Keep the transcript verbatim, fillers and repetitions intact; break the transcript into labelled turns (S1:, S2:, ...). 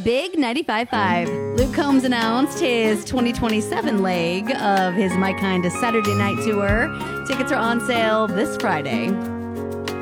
S1: Big ninety-five point five. Luke Combs announced his twenty twenty-seven leg of his My Kind of Saturday Night Tour. Tickets are on sale this Friday.